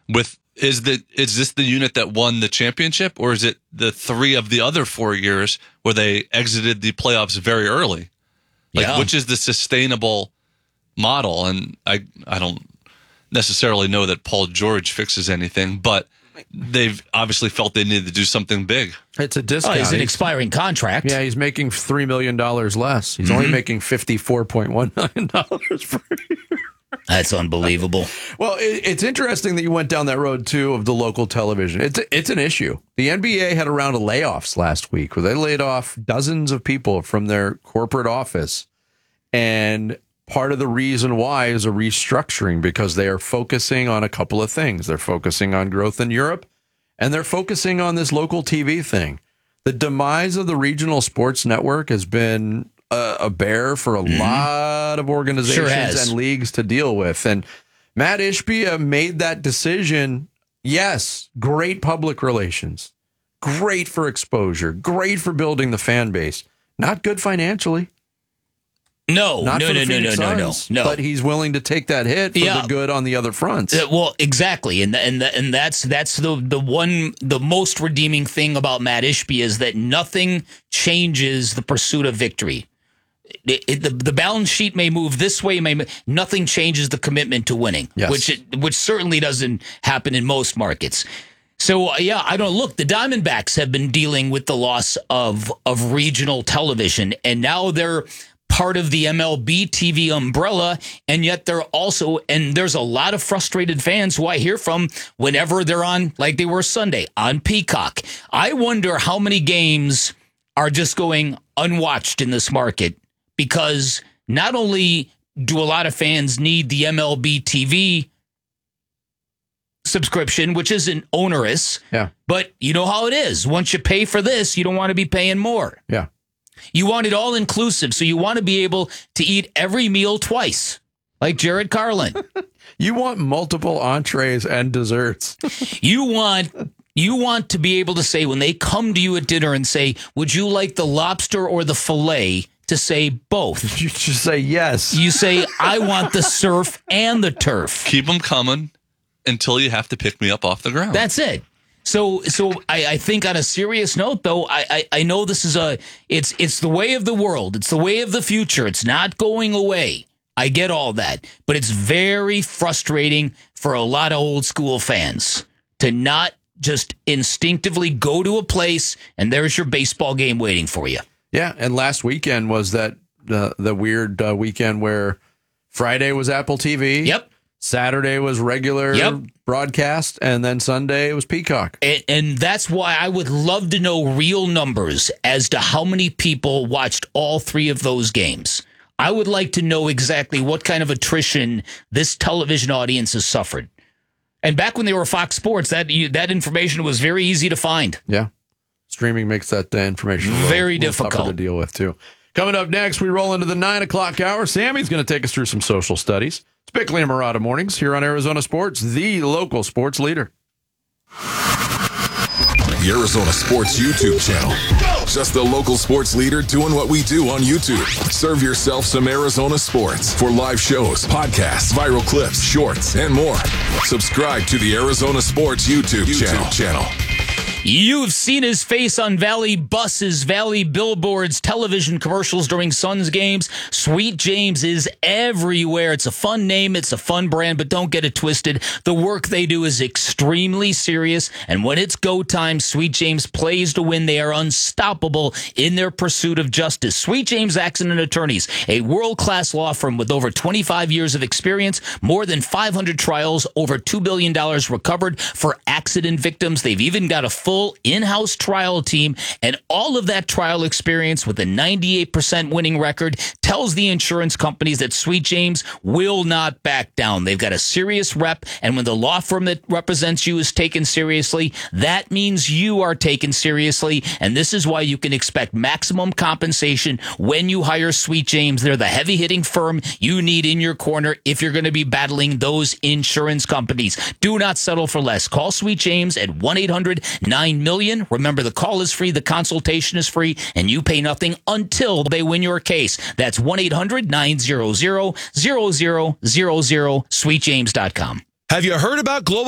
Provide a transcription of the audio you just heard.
Is this the unit that won the championship, or is it the 3 of the other 4 years where they exited the playoffs very early? Which is the sustainable model? And I don't necessarily know that Paul George fixes anything, but they've obviously felt they needed to do something big. It's a discount. He's an expiring contract. Yeah, he's making $3 million less. He's only making $54.1 million per year. That's unbelievable. Well, it's interesting that you went down that road, too, of the local television. It's an issue. The NBA had a round of layoffs last week where they laid off dozens of people from their corporate office. And part of the reason why is a restructuring because they are focusing on a couple of things. They're focusing on growth in Europe, and they're focusing on this local TV thing. The demise of the regional sports network has been a bear for a lot of organizations and leagues to deal with. And Matt Ishbia made that decision. Yes, great public relations, great for exposure, great for building the fan base. Not good financially. No. But he's willing to take that hit for the good on the other fronts. Well, exactly, and that's the most redeeming thing about Matt Ishbia is that nothing changes the pursuit of victory. The balance sheet may move this way, nothing changes the commitment to winning, which certainly doesn't happen in most markets. So, I don't look. The Diamondbacks have been dealing with the loss of regional television, and now they're part of the MLB TV umbrella, and yet they're also, and there's a lot of frustrated fans who I hear from whenever they're on, like they were Sunday, on Peacock. I wonder how many games are just going unwatched in this market, because not only do a lot of fans need the MLB TV subscription, which isn't onerous, but you know how it is. Once you pay for this, you don't want to be paying more. Yeah. You want it all inclusive, so you want to be able to eat every meal twice, like Jared Carlin. You want multiple entrees and desserts. You want to be able to say, when they come to you at dinner and say, would you like the lobster or the filet, to say both. You just say yes. You say, I want the surf and the turf. Keep them coming until you have to pick me up off the ground. That's it. So I think on a serious note, though, I know this is it's the way of the world. It's the way of the future. It's not going away. I get all that. But it's very frustrating for a lot of old school fans to not just instinctively go to a place and there's your baseball game waiting for you. Yeah, and last weekend was that the weird weekend where Friday was Apple TV. Yep. Saturday was regular broadcast, and then Sunday was Peacock. And that's why I would love to know real numbers as to how many people watched all three of those games. I would like to know exactly what kind of attrition this television audience has suffered. And back when they were Fox Sports, that information was very easy to find. Yeah. Streaming makes that information very difficult tougher to deal with, too. Coming up next, we roll into the 9 o'clock hour. Sammy's going to take us through some social studies. It's Bickley and Murata Mornings here on Arizona Sports, the local sports leader. The Arizona Sports YouTube channel. Just the local sports leader doing what we do on YouTube. Serve yourself some Arizona sports for live shows, podcasts, viral clips, shorts, and more. Subscribe to the Arizona Sports YouTube channel. You've seen his face on Valley buses, Valley billboards, television commercials during Suns games. Sweet James is everywhere. It's a fun name. It's a fun brand, but don't get it twisted. The work they do is extremely serious, and when it's go time, Sweet James plays to win. They are unstoppable in their pursuit of justice. Sweet James Accident Attorneys, a world-class law firm with over 25 years of experience, more than 500 trials, over $2 billion recovered for accident victims. They've even got a full in-house trial team, and all of that trial experience with a 98% winning record tells the insurance companies that Sweet James will not back down. They've got a serious rep, and when the law firm that represents you is taken seriously, that means you are taken seriously, and this is why you can expect maximum compensation when you hire Sweet James. They're the heavy-hitting firm you need in your corner if you're going to be battling those insurance companies. Do not settle for less. Call Sweet James at 1-800-9 million. Remember, the call is free, the consultation is free, and you pay nothing until they win your case. That's 1-800-900-0000, sweetjames.com. Have you heard about Global